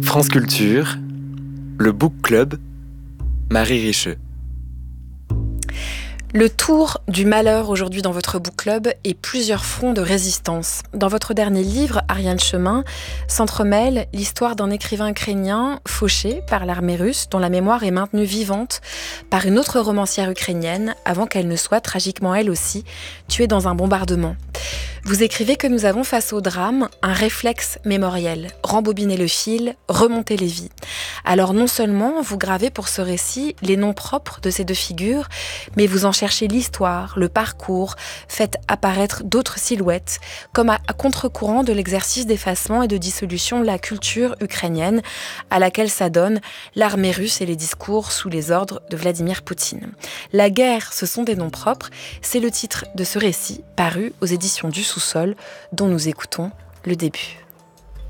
France Culture, le Book Club, Marie Richeux. Le tour du malheur aujourd'hui dans votre book club et plusieurs fronts de résistance. Dans votre dernier livre, Ariane Chemin, s'entremêle l'histoire d'un écrivain ukrainien fauché par l'armée russe dont la mémoire est maintenue vivante par une autre romancière ukrainienne avant qu'elle ne soit tragiquement elle aussi tuée dans un bombardement. Vous écrivez que nous avons face au drame un réflexe mémoriel, rembobiner le fil, remonter les vies. Alors non seulement vous gravez pour ce récit les noms propres de ces deux figures, mais vous en cherchez l'histoire, le parcours, faites apparaître d'autres silhouettes, comme à contre-courant de l'exercice d'effacement et de dissolution de la culture ukrainienne, à laquelle s'adonne l'armée russe et les discours sous les ordres de Vladimir Poutine. La guerre, ce sont des noms propres, c'est le titre de ce récit paru aux éditions du Sous-sol, dont nous écoutons le début.